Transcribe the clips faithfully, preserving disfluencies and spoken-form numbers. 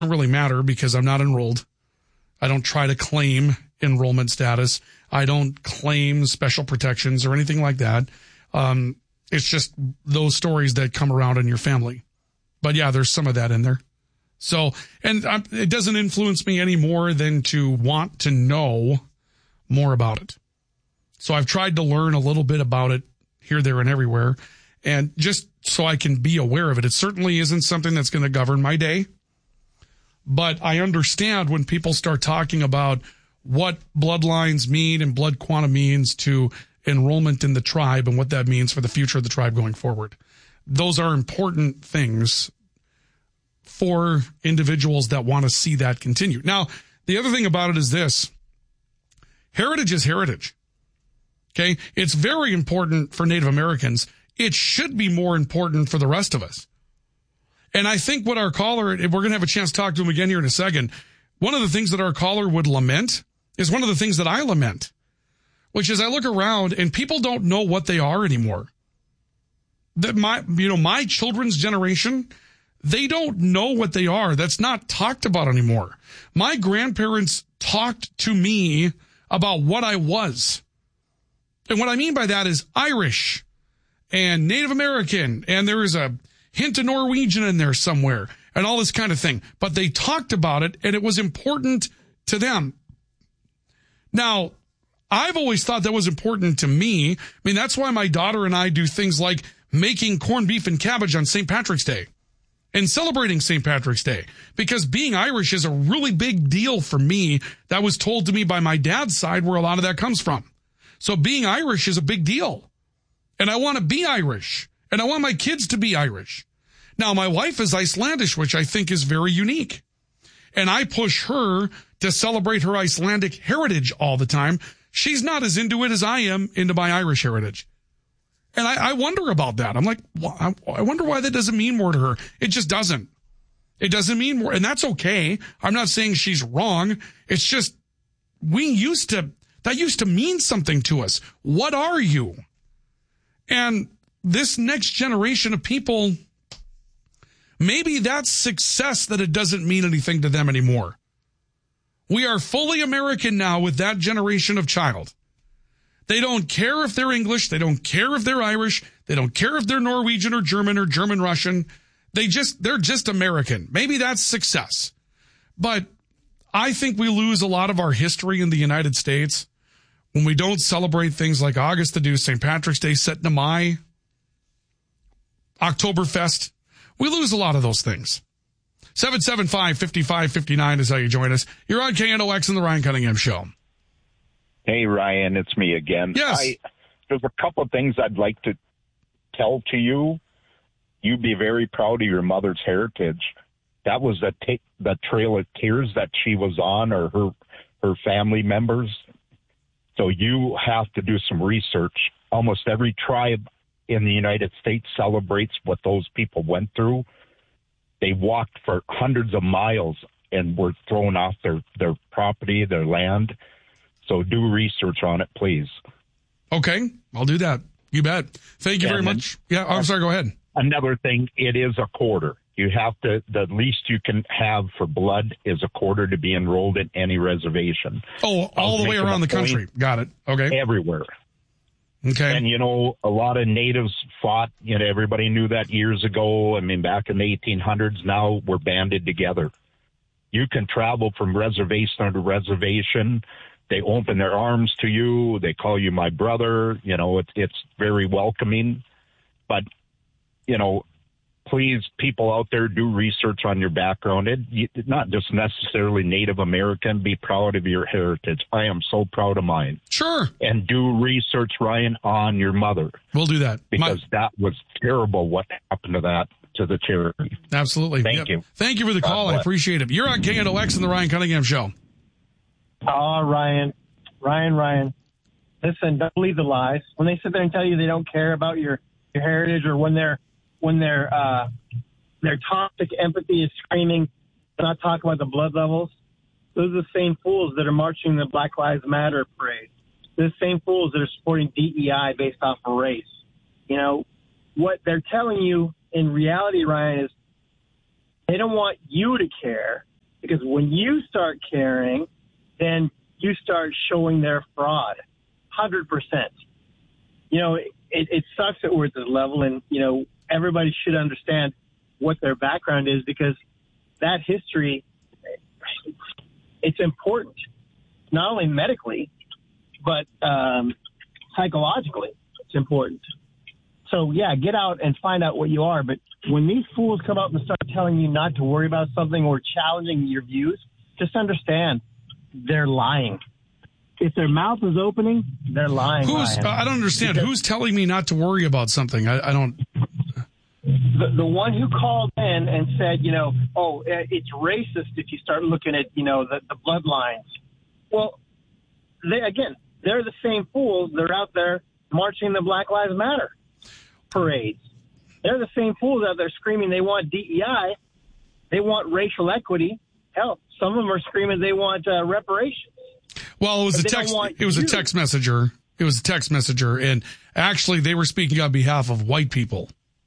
doesn't really matter because I'm not enrolled. I don't try to claim enrollment status. I don't claim special protections or anything like that. Um, it's just those stories that come around in your family. But yeah, there's some of that in there. So, and I'm, it doesn't influence me any more than to want to know more about it. So I've tried to learn a little bit about it here, there, and everywhere. And just so I can be aware of it. It certainly isn't something that's going to govern my day. But I understand when people start talking about what bloodlines mean and blood quantum means to enrollment in the tribe and what that means for the future of the tribe going forward. Those are important things for individuals that want to see that continue. Now, the other thing about it is this. Heritage is heritage. Okay? It's very important for Native Americans. It should be more important for the rest of us. And I think what our caller, if we're going to have a chance to talk to him again here in a second, one of the things that our caller would lament is one of the things that I lament, which is I look around and people don't know what they are anymore. That my, you know, my children's generation, they don't know what they are. That's not talked about anymore. My grandparents talked to me about what I was. And what I mean by that is Irish and Native American, and there is a hint of Norwegian in there somewhere and all this kind of thing. But they talked about it and it was important to them. Now, I've always thought that was important to me. I mean, that's why my daughter and I do things like making corned beef and cabbage on Saint Patrick's Day and celebrating Saint Patrick's Day, because being Irish is a really big deal for me. That was told to me by my dad's side, where a lot of that comes from. So being Irish is a big deal. And I want to be Irish. And I want my kids to be Irish. Now, my wife is Icelandic, which I think is very unique. And I push her to celebrate her Icelandic heritage all the time. She's not as into it as I am into my Irish heritage. And I, I wonder about that. I'm like, well, I, I wonder why that doesn't mean more to her. It just doesn't. It doesn't mean more. And that's okay. I'm not saying she's wrong. It's just, we used to, that used to mean something to us. What are you? And this next generation of people, maybe that's success that it doesn't mean anything to them anymore. We are fully American now with that generation of child. They don't care if they're English. They don't care if they're Irish. They don't care if they're Norwegian or German or German Russian. They just, they're just American. Maybe that's success. But I think we lose a lot of our history in the United States when we don't celebrate things like August the Deuce, Saint Patrick's Day, Set Mai, Oktoberfest. We lose a lot of those things. seven seven five, five five five nine is how you join us. You're on K N O X and the Ryan Cunningham Show. Hey, Ryan, it's me again. Yes. I, there's a couple of things I'd like to tell to you. You'd be very proud of your mother's heritage. That was the, ta- the Trail of Tears that she was on, or her, her family members. So you have to do some research. Almost every tribe in the United States celebrates what those people went through. They walked for hundreds of miles and were thrown off their, their property, their land. So do research on it, please. Okay, I'll do that. You bet. Thank you and very much. Yeah, I'm sorry, go ahead. Another thing, it is a quarter. You have to, the least you can have for blood is a quarter to be enrolled in any reservation. Oh, all the way around the country. Got it. Okay. Everywhere. Okay. And, you know, a lot of natives fought. You know, everybody knew that years ago. I mean, back in the eighteen hundreds, now we're banded together. You can travel from reservation to reservation. They open their arms to you. They call you my brother. You know, it's it's very welcoming. But, you know, please, people out there, do research on your background. It, it, not just necessarily Native American. Be proud of your heritage. I am so proud of mine. Sure. And do research, Ryan, on your mother. We'll do that. Because My- that was terrible what happened to that, to the charity. Absolutely. Thank yep. you. Thank you for the call. I appreciate it. You're on K N O X and the Ryan Cunningham Show. Oh, Ryan, Ryan, Ryan. Listen, don't believe the lies. When they sit there and tell you they don't care about your, your heritage, or when they're when their uh, their toxic empathy is screaming, not talk about the blood levels. Those are the same fools that are marching the Black Lives Matter parade. They're the same fools that are supporting D E I based off of race. You know, what they're telling you in reality, Ryan, is they don't want you to care. Because when you start caring, then you start showing their fraud, one hundred percent. You know, it, it sucks that we're at this level, and, you know, everybody should understand what their background is, because that history, it's important, not only medically, but um, psychologically, it's important. So, yeah, get out and find out what you are. But when these fools come up and start telling you not to worry about something or challenging your views, just understand they're lying. If their mouth is opening, they're lying. Who's? Ryan. I don't understand. Because Who's telling me not to worry about something? I, I don't. The, the one who called in and said, you know, oh, it's racist if you start looking at, you know, the, the bloodlines. Well, they again, they're the same fools. They're out there marching the Black Lives Matter parades. They're the same fools out there screaming they want D E I. They want racial equity. Hell, some of them are screaming they want uh, reparations. Well, it was But a they don't text. want It was a you. text messenger. It was a text messenger, and actually, they were speaking on behalf of white people.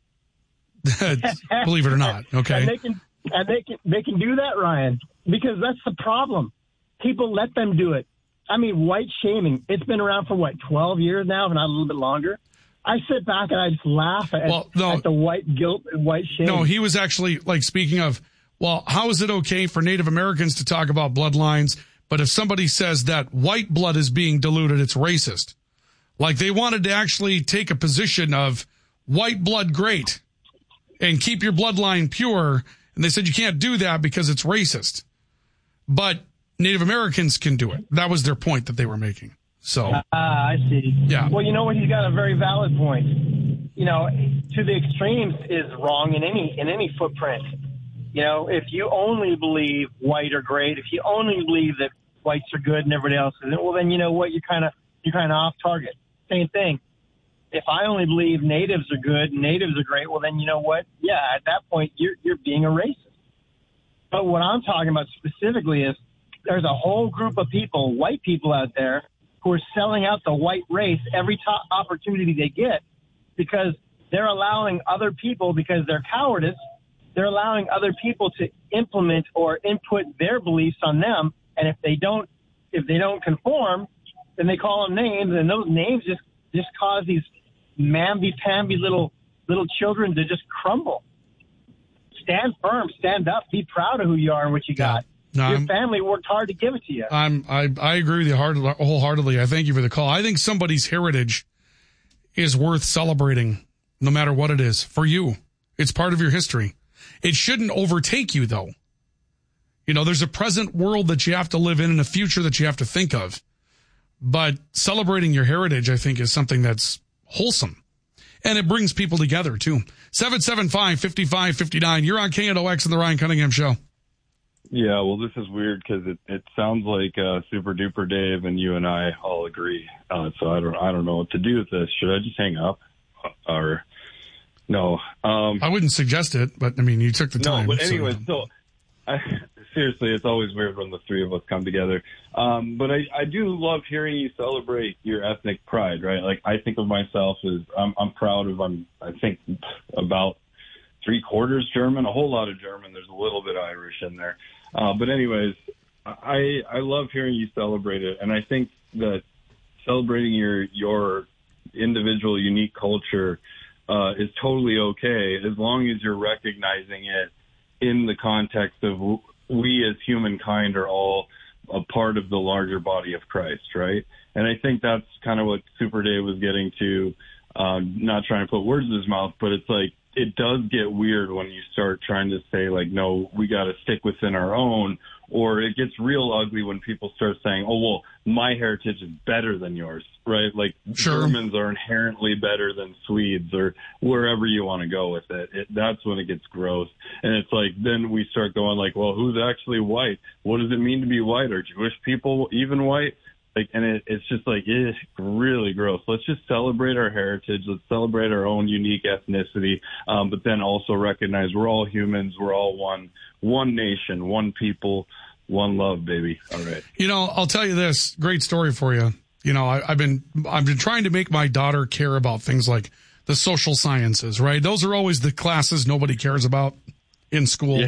Believe it or not, okay. And they can and they can they can do that, Ryan, because that's the problem. People let them do it. I mean, white shaming. It's been around for what, twelve years now, if not a little bit longer. I sit back and I just laugh at, Well, no. at the white guilt and white shame. No, he was actually like speaking of. Well, how is it okay for Native Americans to talk about bloodlines, but if somebody says that white blood is being diluted, it's racist? Like they wanted to actually take a position of white blood, great, and keep your bloodline pure. And they said you can't do that because it's racist. But Native Americans can do it. That was their point that they were making. So, Ah, I see. Yeah. Well, you know what? He's got a very valid point. You know, to the extremes is wrong in any in any footprint. You know, if you only believe white are great, if you only believe that whites are good and everybody else isn't, well, then you know what? You're kind of you're kind of off target. Same thing. If I only believe natives are good and natives are great, well, then you know what? Yeah, at that point, you're you're being a racist. But what I'm talking about specifically is there's a whole group of people, white people out there, who are selling out the white race every to- opportunity they get because they're allowing other people, because they're cowardice, they're allowing other people to implement or input their beliefs on them. And if they don't, if they don't conform, then they call them names, and those names just, just cause these mamby-pamby little little children to just crumble. Stand firm, stand up, be proud of who you are and what you got. No, Your I'm- family worked hard to give it to you. I'm, I, I agree with you hard, wholeheartedly. I thank you for the call. I think somebody's heritage is worth celebrating no matter what it is for you. It's part of your history. It shouldn't overtake you though. You know, there's a present world that you have to live in and a future that you have to think of. But celebrating your heritage, I think, is something that's wholesome. And it brings people together too. seven seven five, five five five nine. You're on K N O X and the Ryan Cunningham Show. Yeah, well, this is weird because it, it sounds like uh, Super Duper Dave and you and I all agree. Uh, so I don't I don't know what to do with this. Should I just hang up or no? Um, I wouldn't suggest it, but I mean, you took the time. no, but so- anyway, so I, seriously, it's always weird when the three of us come together. Um, but I, I do love hearing you celebrate your ethnic pride, right? Like I think of myself as I'm, I'm proud of. I'm I think about three quarters German, a whole lot of German. There's a little bit Irish in there. Uh, but anyways, I I love hearing you celebrate it, and I think that celebrating your your individual unique culture uh, is totally okay as long as you're recognizing it in the context of we as humankind are all a part of the larger body of Christ, right? And I think that's kind of what Super Dave was getting to. Um, not trying to put words in his mouth, but it's like it does get weird when you start trying to say, like, no, we got to stick within our own, or it gets real ugly when people start saying, oh, well, my heritage is better than yours, right? Like Sure. Germans are inherently better than Swedes or wherever you want to go with it. it. That's when it gets gross. And it's like, then we start going like, well, who's actually white? What does it mean to be white? Are Jewish people even white? Like, and it, it's just like, it's really gross. Let's just celebrate our heritage. Let's celebrate our own unique ethnicity. Um, but then also recognize we're all humans. We're all one, one nation, one people, one love, baby. All right. You know, I'll tell you this great story for you. You know, I, I've been, I've been trying to make my daughter care about things like the social sciences, right? Those are always the classes nobody cares about in school. Yeah.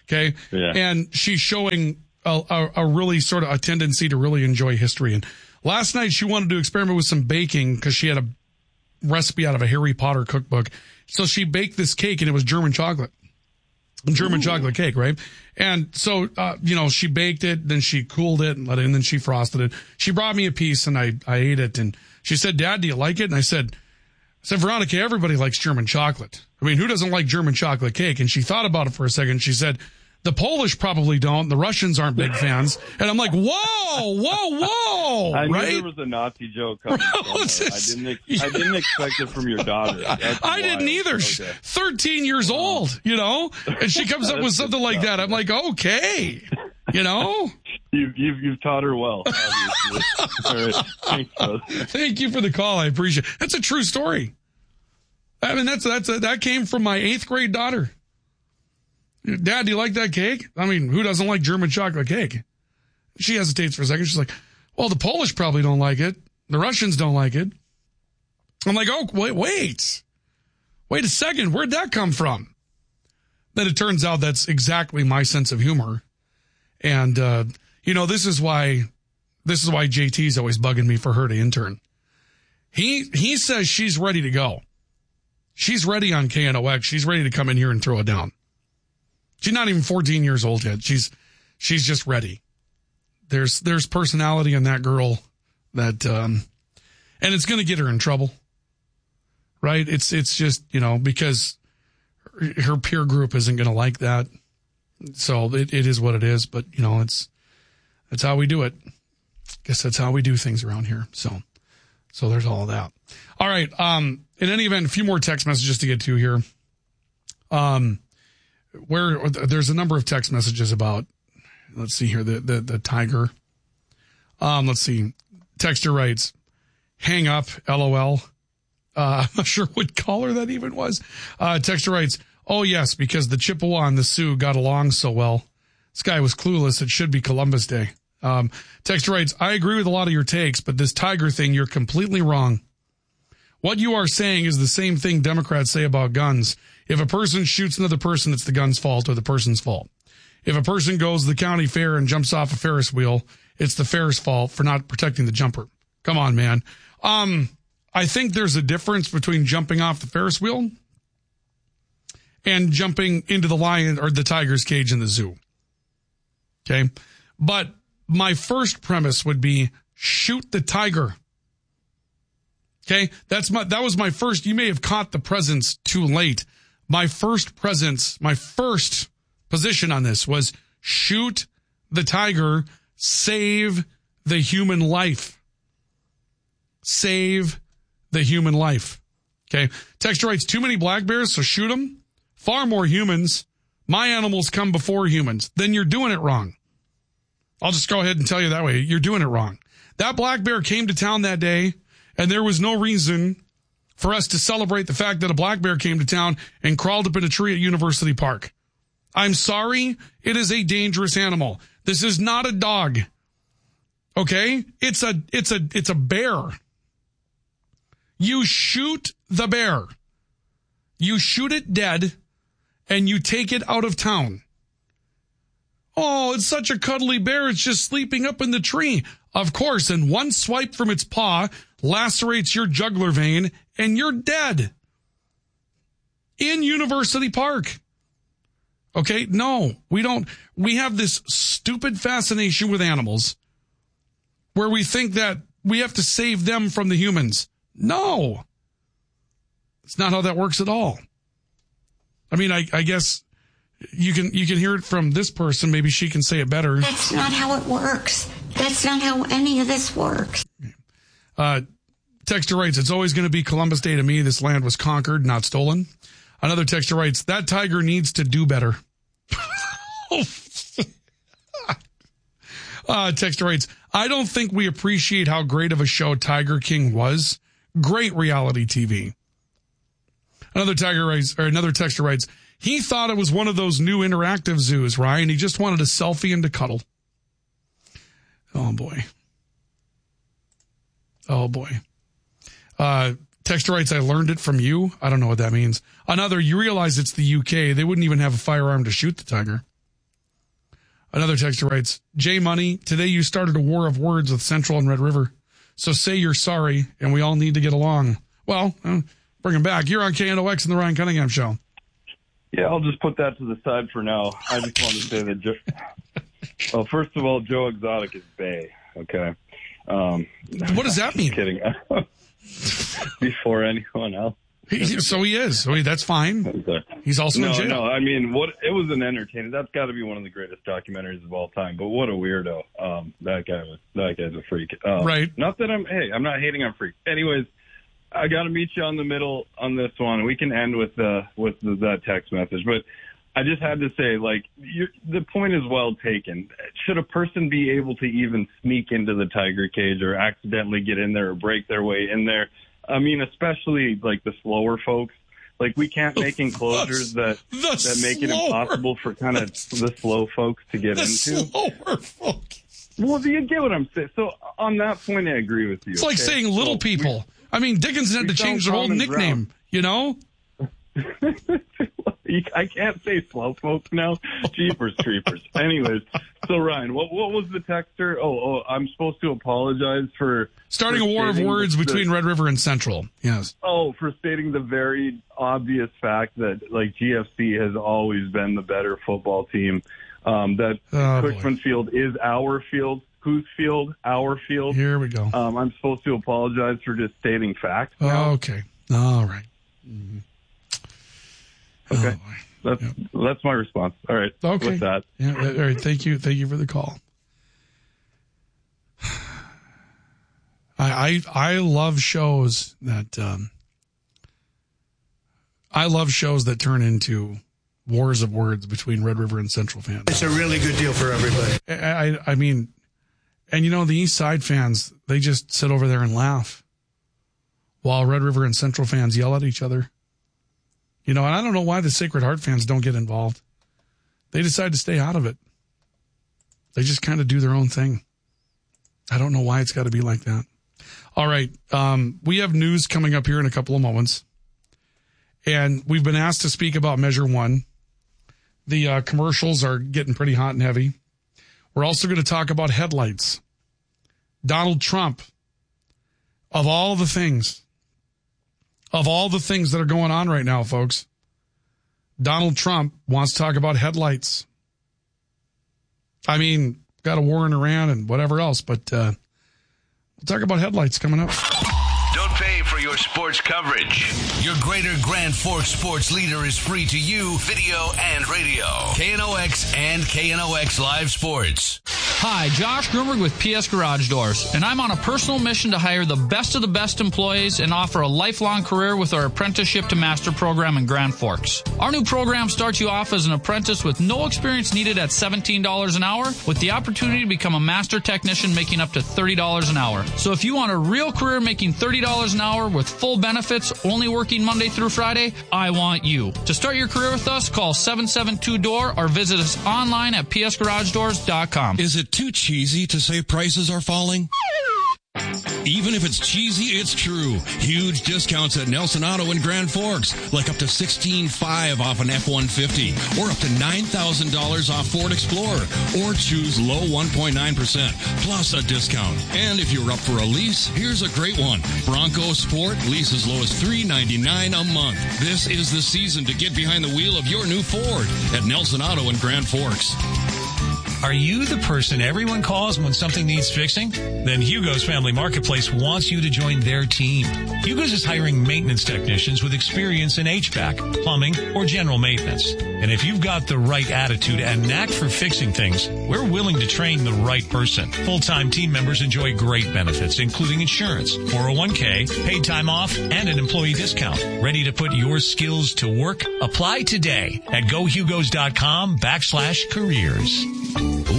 Okay. Yeah. And she's showing a, a, a really sort of a tendency to really enjoy history. And last night she wanted to experiment with some baking because she had a recipe out of a Harry Potter cookbook. So she baked this cake and it was German chocolate. German Ooh. chocolate cake, right? And so, uh, you know, she baked it, then she cooled it and let it, and then she frosted it. She brought me a piece and I, I ate it. And she said, Dad, do you like it? And I said, I said, Veronica, everybody likes German chocolate. I mean, who doesn't like German chocolate cake? And she thought about it for a second. She said, the Polish probably don't. The Russians aren't big fans. And I'm like, whoa, whoa, whoa. I knew right? there was a Nazi joke coming from her. I didn't, ex- I didn't expect it from your daughter. That's I didn't wild. either. Okay. thirteen years old, you know? And she comes up with something like that. I'm like, okay, you know? You've, you've, you've taught her well, obviously. All right. Thanks, brother. Thank you for the call. I appreciate it. That's a true story. I mean, that's, that's, a, that came from my eighth grade daughter. Dad, do you like that cake? I mean, who doesn't like German chocolate cake? She hesitates for a second. She's like, well, the Polish probably don't like it. The Russians don't like it. I'm like, oh, wait, wait. Wait a second. Where'd that come from? Then it turns out that's exactly my sense of humor. And, uh, you know, this is why, this is why J T's always bugging me for her to intern. He, he says she's ready to go. She's ready on K N O X. She's ready to come in here and throw it down. She's not even fourteen years old yet. She's, she's just ready. There's, there's personality in that girl that, um, and it's going to get her in trouble, right? It's, it's just, you know, because her peer group isn't going to like that. So it, it is what it is, but you know, it's, that's how we do it. Guess that's how we do things around here. So, so there's all of that. All right. Um, in any event, a few more text messages to get to here. Um, where there's a number of text messages about, let's see here, the, the, the tiger. Um, let's see. Texter writes, hang up, LOL. Uh, I'm not sure what color that even was. Uh, Texter writes, oh yes, because the Chippewa and the Sioux got along so well. This guy was clueless. It should be Columbus Day. Um, Texter writes, I agree with a lot of your takes, but this tiger thing, you're completely wrong. What you are saying is the same thing Democrats say about guns. If a person shoots another person, it's the gun's fault or the person's fault. If a person goes to the county fair and jumps off a Ferris wheel, it's the fair's fault for not protecting the jumper. Come on, man. Um, I think there's a difference between jumping off the Ferris wheel and jumping into the lion or the tiger's cage in the zoo. Okay. But my first premise would be shoot the tiger. Okay. That's my, that was my first, you may have caught the presence too late. My first presence, my first position on this was shoot the tiger, save the human life. Save the human life. Okay. Texter writes, too many black bears, so shoot them. Far more humans. My animals come before humans. Then you're doing it wrong. I'll just go ahead and tell you that way. You're doing it wrong. That black bear came to town that day, and there was no reason for us to celebrate the fact that a black bear came to town and crawled up in a tree at University Park. I'm sorry. It is a dangerous animal. This is not a dog. Okay? It's a, it's a, it's a bear. You shoot the bear. You shoot it dead and you take it out of town. Oh, it's such a cuddly bear. It's just sleeping up in the tree. Of course, and one swipe from its paw lacerates your jugular vein and you're dead. In University Park. Okay, no, we don't. We have this stupid fascination with animals where we think that we have to save them from the humans. No. It's not how that works at all. I mean, I, I guess you can you can hear it from this person. Maybe she can say it better. That's not how it works. That's not how any of this works. Uh, texter writes, it's always going to be Columbus Day to me. This land was conquered, not stolen. Another texter writes, that tiger needs to do better. uh, texter writes, I don't think we appreciate how great of a show Tiger King was. Great reality T V. Another tiger writes, or another texter writes, he thought it was one of those new interactive zoos, Ryan. He just wanted a selfie and to cuddle. Oh boy. Oh boy. Uh, texter writes, I learned it from you. I don't know what that means. Another, you realize it's the U K. They wouldn't even have a firearm to shoot the tiger. Another texter writes, J Money, today you started a war of words with Central and Red River. So say you're sorry, and we all need to get along. Well, uh, bring him back. You're on K N O X and the Ryan Cunningham Show. Yeah, I'll just put that to the side for now. I just want to say that, Joe, well, first of all, Joe Exotic is bae, okay? Um, what does that mean? Kidding. Before anyone else. He, so he is. So he, that's fine. He's also no, in jail. No, I mean, what? It was an entertaining. That's got to be one of the greatest documentaries of all time. But what a weirdo! Um, that guy was. That guy's a freak. Um, right. Not that I'm. Hey, I'm not hating on freaks. Anyways, I got to meet you on the middle on this one. We can end with the with the, that text message, but I just had to say, like, you're, the point is well taken. Should a person be able to even sneak into the tiger cage or accidentally get in there or break their way in there? I mean, especially like the slower folks. Like, we can't make enclosures that that make it impossible for kind of the slow folks to get the into. Slower folks. Well, do you get what I'm saying? So on that point, I agree with you. It's like okay? saying little so people. We, I mean, Dickinson had to change their whole nickname. Ground. You know. I can't say slow folks now. Jeepers creepers. Anyways, so Ryan, what what was the texter? Oh, oh, I'm supposed to apologize for starting for a war of words the, between Red River and Central. Yes. Oh, for stating the very obvious fact that like G F C has always been the better football team. Um, that oh, Cushman boy. Field is our field. Whose field? Our field. Here we go. Um, I'm supposed to apologize for just stating facts. Oh, okay. All right. Mm-hmm. Okay, oh, that's yep. that's my response. All right. Okay. With that. Yeah. All right. Thank you. Thank you for the call. I I, I love shows that um, I love shows that turn into wars of words between Red River and Central fans. It's a really good deal for everybody. I I, I mean, and you know the East Side fans, they just sit over there and laugh, while Red River and Central fans yell at each other. You know, and I don't know why the Sacred Heart fans don't get involved. They decide to stay out of it. They just kind of do their own thing. I don't know why it's got to be like that. All right. Um, we have news coming up here in a couple of moments. And we've been asked to speak about Measure One. The uh, commercials are getting pretty hot and heavy. We're also going to talk about headlights. Donald Trump, of all the things... Of all the things that are going on right now, folks, Donald Trump wants to talk about headlights. I mean, got a war in Iran and whatever else, but uh, we'll talk about headlights coming up. Don't pay for your sports coverage. Your Greater Grand Forks sports leader is free to you, video and radio. K N O X and K N O X Live Sports. Hi, Josh Grumberg with P S Garage Doors, and I'm on a personal mission to hire the best of the best employees and offer a lifelong career with our Apprenticeship to Master program in Grand Forks. Our new program starts you off as an apprentice with no experience needed at seventeen dollars an hour, with the opportunity to become a master technician making up to thirty dollars an hour. So if you want a real career making thirty dollars an hour with full benefits, only working Monday through Friday, I want you. To start your career with us, call seven seven two D O O R or visit us online at p s garage doors dot com. Is it too cheesy to say prices are falling? Even if it's cheesy, it's true. Huge discounts at Nelson Auto in Grand Forks, like up to sixteen five off an F one fifty, or up to nine thousand dollars off Ford Explorer, or choose low one point nine percent, plus a discount. And if you're up for a lease, here's a great one. Bronco Sport, lease as low as three ninety-nine a month. This is the season to get behind the wheel of your new Ford at Nelson Auto in Grand Forks. Are you the person everyone calls when something needs fixing? Then Hugo's Family Marketplace wants you to join their team. Hugo's is hiring maintenance technicians with experience in H V A C, plumbing, or general maintenance. And if you've got the right attitude and knack for fixing things, we're willing to train the right person. Full-time team members enjoy great benefits, including insurance, four oh one k, paid time off, and an employee discount. Ready to put your skills to work? Apply today at gohugos.com backslash careers.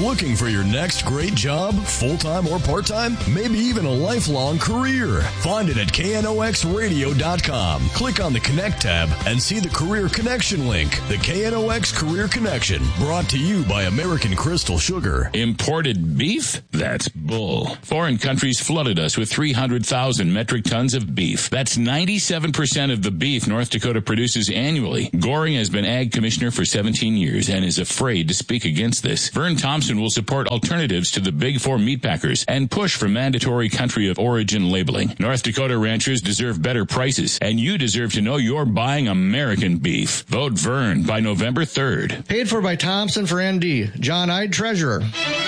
Looking for your next great job, full-time or part-time? Maybe even a lifelong career? Find it at K N O X radio dot com. Click on the Connect tab and see the Career Connection link. The K N O X Career Connection, brought to you by American Crystal Sugar. Imported beef? That's bull. Foreign countries flooded us with three hundred thousand metric tons of beef. That's ninety-seven percent of the beef North Dakota produces annually. Goring has been ag commissioner for seventeen years and is afraid to speak against this. Vern Thompson will support alternatives to the big four meatpackers and push for mandatory country of origin labeling. North Dakota ranchers deserve better prices, and you deserve to know you're buying American beef. Vote Vern by November third. Paid for by Thompson for N D. John Ide, Treasurer.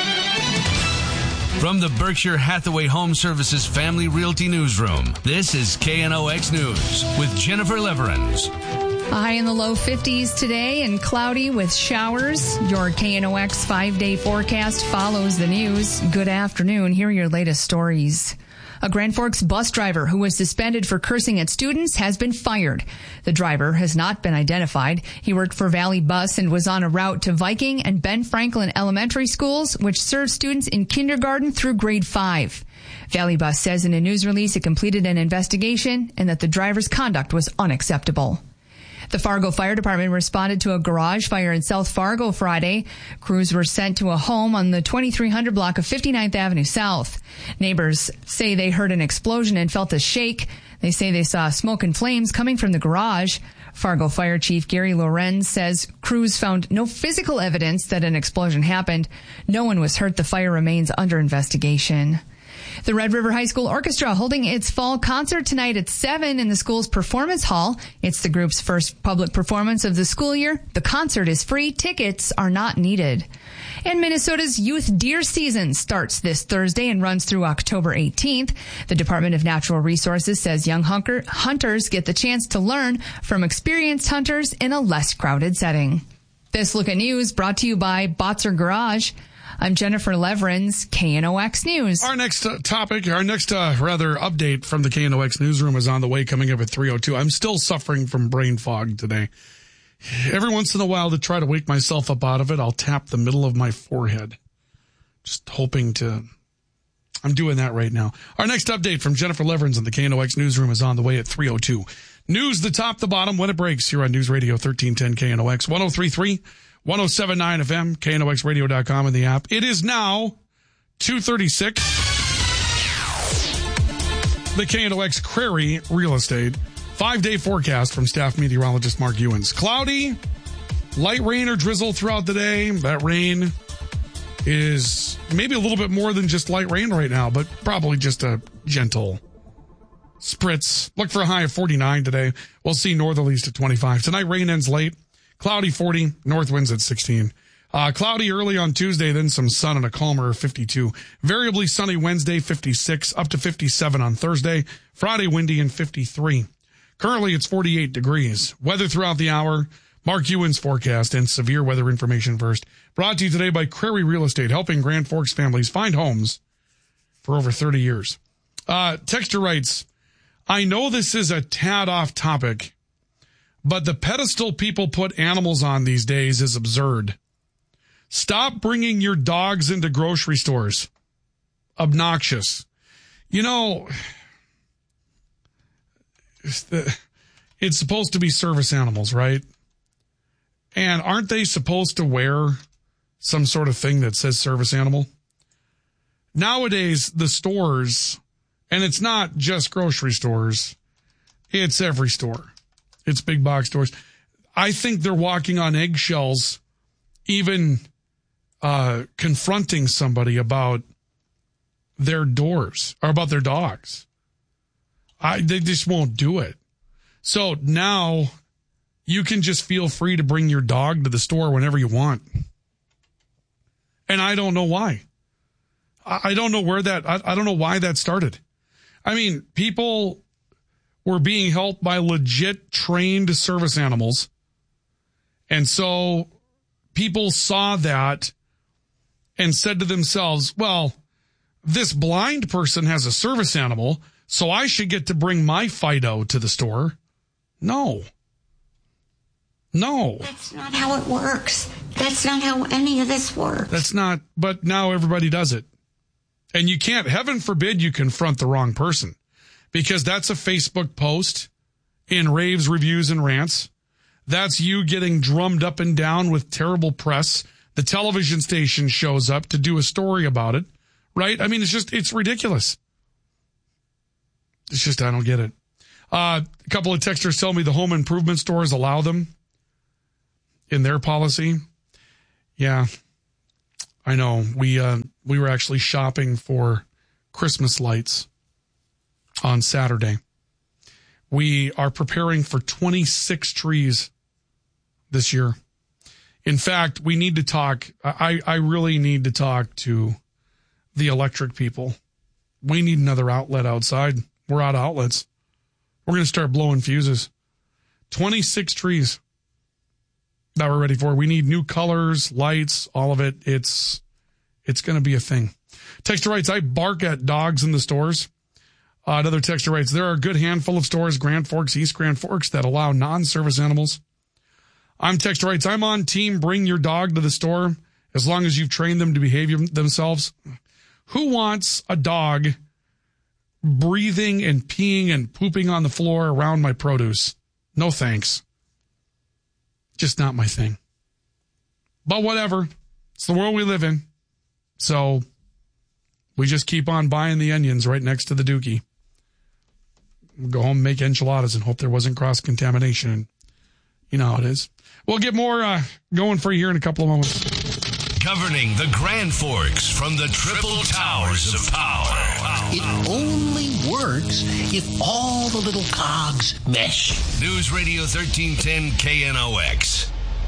From the Berkshire Hathaway Home Services Family Realty Newsroom, this is K N O X News with Jennifer Leverins. A high in the low fifties today and cloudy with showers. Your K N O X five-day forecast follows the news. Good afternoon. Here are your latest stories. A Grand Forks bus driver who was suspended for cursing at students has been fired. The driver has not been identified. He worked for Valley Bus and was on a route to Viking and Ben Franklin elementary schools, which serve students in kindergarten through grade five. Valley Bus says in a news release it completed an investigation and that the driver's conduct was unacceptable. The Fargo Fire Department responded to a garage fire in South Fargo Friday. Crews were sent to a home on the twenty-three hundred block of fifty-ninth Avenue South. Neighbors say they heard an explosion and felt a shake. They say they saw smoke and flames coming from the garage. Fargo Fire Chief Gary Lorenz says crews found no physical evidence that an explosion happened. No one was hurt. The fire remains under investigation. The Red River High School Orchestra holding its fall concert tonight at seven in the school's performance hall. It's the group's first public performance of the school year. The concert is free. Tickets are not needed. And Minnesota's youth deer season starts this Thursday and runs through October eighteenth. The Department of Natural Resources says young hunker, hunters get the chance to learn from experienced hunters in a less crowded setting. This Look at News brought to you by Botzer Garage. I'm Jennifer Leverins, K N O X News. Our next uh, topic, our next uh, rather update from the K N O X newsroom is on the way, coming up at three oh two. I'm still suffering from brain fog today. Every once in a while, to try to wake myself up out of it, I'll tap the middle of my forehead. Just hoping to... I'm doing that right now. Our next update from Jennifer Leverins in the K N O X newsroom is on the way at three oh two. News, the top, the bottom, when it breaks, here on News Radio thirteen ten K N O X, one oh three point three. one oh seven point nine F M, K N O X radio dot com, and the app. It is now two thirty-six. The K N O X Crary Real Estate five-day forecast from staff meteorologist Mark Ewens. Cloudy, light rain or drizzle throughout the day. That rain is maybe a little bit more than just light rain right now, but probably just a gentle spritz. Look for a high of forty-nine today. We'll see northerlies to twenty-five. Tonight, rain ends late. Cloudy forty, north winds at sixteen. Uh, cloudy early on Tuesday, then some sun and a calmer fifty-two. Variably sunny Wednesday, fifty-six, up to fifty-seven on Thursday. Friday, windy and fifty-three. Currently, it's forty-eight degrees. Weather throughout the hour, Mark Ewens forecast and severe weather information first. Brought to you today by Crary Real Estate, helping Grand Forks families find homes for over thirty years. Uh, Texture writes, I know this is a tad off topic, but the pedestal people put animals on these days is absurd. Stop bringing your dogs into grocery stores. Obnoxious. You know, it's, the, it's supposed to be service animals, right? And aren't they supposed to wear some sort of thing that says service animal? Nowadays, the stores, and it's not just grocery stores, it's every store. It's big box stores. I think they're walking on eggshells, even uh, confronting somebody about their doors or about their dogs. I, they just won't do it. So now you can just feel free to bring your dog to the store whenever you want. And I don't know why. I, I don't know where that, I, I don't know why that started. I mean, people were being helped by legit trained service animals. And so people saw that and said to themselves, well, this blind person has a service animal, so I should get to bring my Fido to the store. No. No. That's not how it works. That's not how any of this works. That's not, but now everybody does it. And you can't, heaven forbid you confront the wrong person, because that's a Facebook post in raves, reviews, and rants. That's you getting drummed up and down with terrible press. The television station shows up to do a story about it, right? I mean, it's just, it's ridiculous. It's just, I don't get it. Uh, a couple of texters tell me the home improvement stores allow them in their policy. Yeah, I know. We, uh, we were actually shopping for Christmas lights on Saturday. We are preparing for twenty-six trees this year. In fact, we need to talk. I, I really need to talk to the electric people. We need another outlet outside. We're out of outlets. We're going to start blowing fuses. twenty-six trees that we're ready for. We need new colors, lights, all of it. It's, it's going to be a thing. Texter writes, I bark at dogs in the stores. Uh, another texter writes, there are a good handful of stores, Grand Forks, East Grand Forks, that allow non-service animals. I'm texter writes, I'm on team bring your dog to the store as long as you've trained them to behave themselves. Who wants a dog breathing and peeing and pooping on the floor around my produce? No thanks. Just not my thing. But whatever. It's the world we live in. So we just keep on buying the onions right next to the dookie. We'll go home and make enchiladas and hope there wasn't cross-contamination. And you know how it is. We'll get more uh, going for you here in a couple of moments. Governing the Grand Forks from the Triple Towers of Power. It only works if all the little cogs mesh. News Radio thirteen ten K N O X.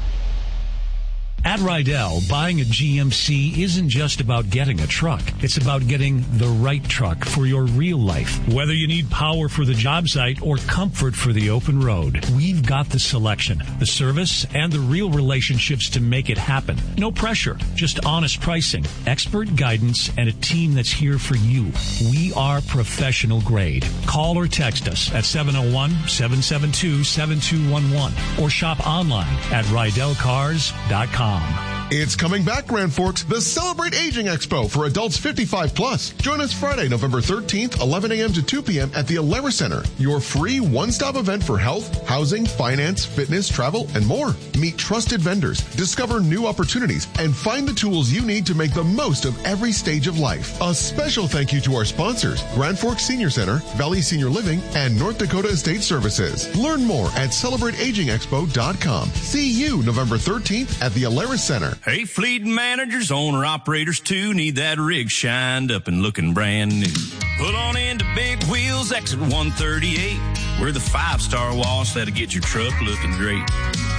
At Rydell, buying a G M C isn't just about getting a truck. It's about getting the right truck for your real life. Whether you need power for the job site or comfort for the open road, we've got the selection, the service, and the real relationships to make it happen. No pressure, just honest pricing, expert guidance, and a team that's here for you. We are professional grade. Call or text us at seven oh one, seven seven two, seven two one one or shop online at rydell cars dot com. It's coming back, Grand Forks, the Celebrate Aging Expo for adults fifty-five plus. Join us Friday, November thirteenth, eleven a.m. to two p.m. at the Alara Center, your free one-stop event for health, housing, finance, fitness, travel, and more. Meet trusted vendors, discover new opportunities, and find the tools you need to make the most of every stage of life. A special thank you to our sponsors, Grand Forks Senior Center, Valley Senior Living, and North Dakota Estate Services. Learn more at celebrate aging expo dot com. See you November thirteenth at the Alara Center. Hey, fleet managers, owner-operators too, need that rig shined up and looking brand new. Pull on into Big Wheels, exit one thirty-eight. We're the five-star wash that'll get your truck looking great.